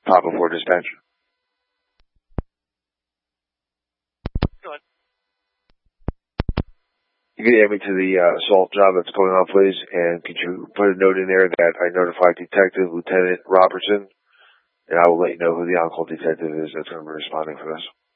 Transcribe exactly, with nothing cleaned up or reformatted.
Papa four dispatch. Go ahead. You can add me to the uh, assault job that's going on, please, and could you put a note in there that I notified Detective Lieutenant Robertson, and I will let you know who the on-call detective is that's going to be responding for this.